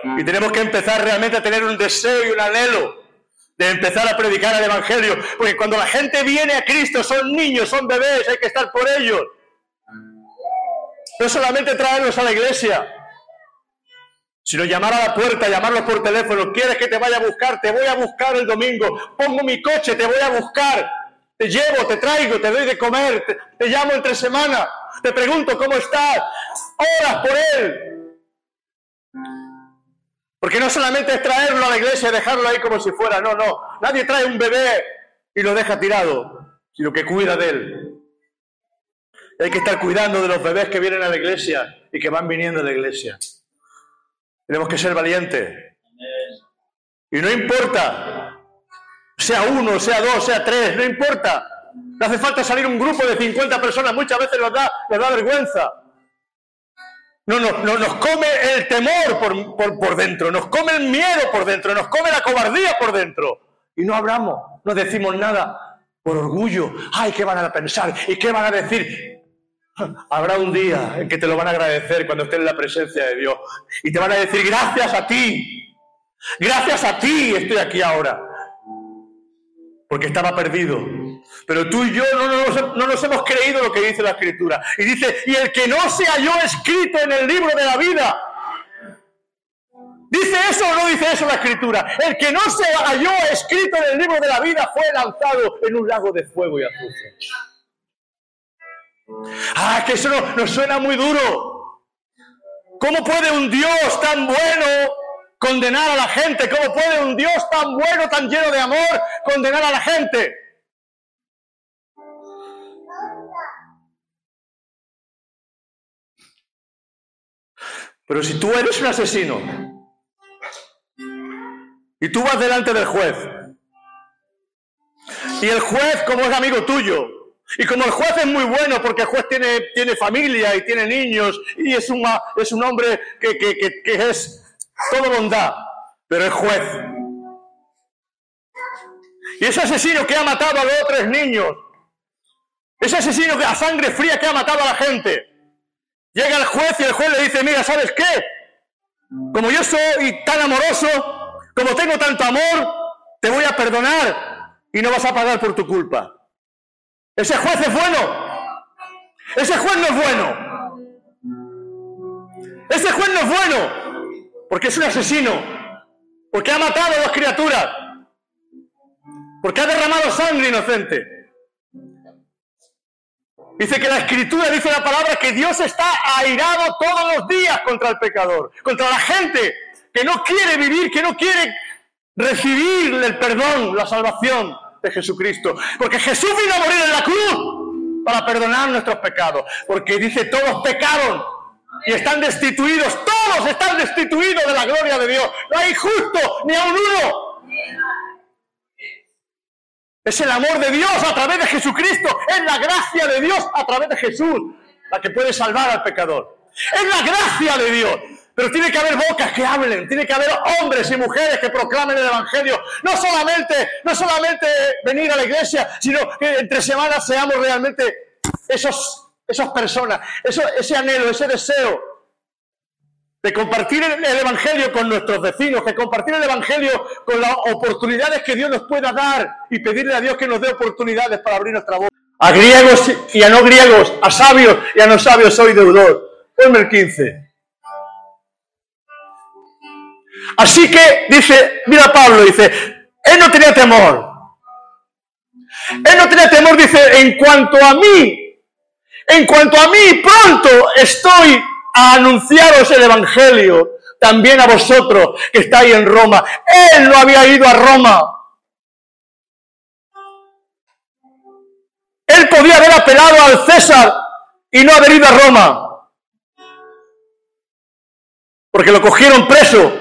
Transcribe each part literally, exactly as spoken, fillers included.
Y tenemos que empezar realmente a tener un deseo y un anhelo de empezar a predicar el Evangelio. Porque cuando la gente viene a Cristo, son niños, son bebés, hay que estar por ellos. No solamente traerlos a la iglesia, sino llamar a la puerta, llamarlos por teléfono. ¿Quieres que te vaya a buscar? Te voy a buscar el domingo. Pongo mi coche, te voy a buscar. Te llevo, te traigo, te doy de comer. Te, te llamo entre semana. Te pregunto cómo estás. Oras por él. Porque no solamente es traerlo a la iglesia y dejarlo ahí como si fuera. No, no. Nadie trae un bebé y lo deja tirado, sino que cuida de él. Hay que estar cuidando de los bebés que vienen a la iglesia y que van viniendo a la iglesia. Tenemos que ser valientes. Y no importa, sea uno, sea dos, sea tres, no importa. No hace falta salir un grupo de cincuenta personas, muchas veces nos da, nos da vergüenza. No, no, no, nos come el temor por, por, por dentro, nos come el miedo por dentro, nos come la cobardía por dentro. Y no hablamos, no decimos nada por orgullo. Ay, ¿qué van a pensar? ¿Y qué van a decir? Habrá un día en que te lo van a agradecer cuando estés en la presencia de Dios. Y te van a decir, gracias a ti, gracias a ti estoy aquí ahora. Porque estaba perdido. Pero tú y yo no nos, no nos hemos creído lo que dice la Escritura. Y dice, y el que no se halló escrito en el libro de la vida. ¿Dice eso o no dice eso la Escritura? El que no se halló escrito en el libro de la vida fue lanzado en un lago de fuego y azufre. Ah, que eso no, nos suena muy duro. ¿Cómo puede un Dios tan bueno condenar a la gente? ¿Cómo puede un Dios tan bueno, tan lleno de amor, condenar a la gente? Pero si tú eres un asesino y tú vas delante del juez y el juez, como es amigo tuyo, y como el juez es muy bueno porque el juez tiene, tiene familia y tiene niños y es, una, es un hombre que, que, que, que es todo bondad, pero es juez. Y ese asesino que ha matado a dos o tres niños, ese asesino que a sangre fría que ha matado a la gente, llega el juez y el juez le dice, mira, ¿sabes qué? Como yo soy tan amoroso, como tengo tanto amor, te voy a perdonar y no vas a pagar por tu culpa. ¿Ese juez es bueno? Ese juez no es bueno. Ese juez no es bueno porque es un asesino, porque ha matado a dos criaturas, porque ha derramado sangre inocente. Dice que la Escritura, dice la palabra, que Dios está airado todos los días contra el pecador, contra la gente que no quiere vivir, que no quiere recibir el perdón, la salvación de Jesucristo. Porque Jesús vino a morir en la cruz para perdonar nuestros pecados. Porque dice, todos pecaron y están destituidos, todos están destituidos de la gloria de Dios. No hay justo ni a un uno. Es el amor de Dios a través de Jesucristo. Es la gracia de Dios a través de Jesús la que puede salvar al pecador. Es la gracia de Dios. Pero tiene que haber bocas que hablen, tiene que haber hombres y mujeres que proclamen el Evangelio. No solamente, no solamente venir a la iglesia, sino que entre semanas seamos realmente esos, esas personas, eso, ese anhelo, ese deseo de compartir el, el Evangelio con nuestros vecinos, de compartir el Evangelio con las oportunidades que Dios nos pueda dar y pedirle a Dios que nos dé oportunidades para abrir nuestra boca. A griegos y a no griegos, a sabios y a no sabios soy deudor. Ponme el quince. Así que, dice, mira Pablo, dice, él no tenía temor. Él no tenía temor, dice, en cuanto a mí, en cuanto a mí, pronto estoy a anunciaros el Evangelio, también a vosotros que estáis en Roma. Él no había ido a Roma. Él podía haber apelado al César y no haber ido a Roma, porque lo cogieron preso.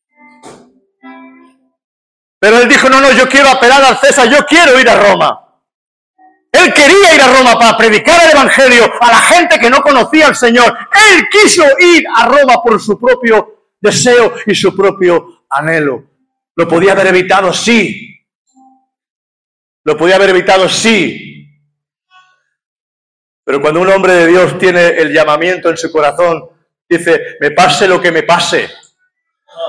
Pero él dijo, no, no, yo quiero apelar al César, yo quiero ir a Roma. Él quería ir a Roma para predicar el Evangelio a la gente que no conocía al Señor. Él quiso ir a Roma por su propio deseo y su propio anhelo. ¿Lo podía haber evitado? Sí. ¿Lo podía haber evitado? Sí. Pero cuando un hombre de Dios tiene el llamamiento en su corazón, dice, me pase lo que me pase,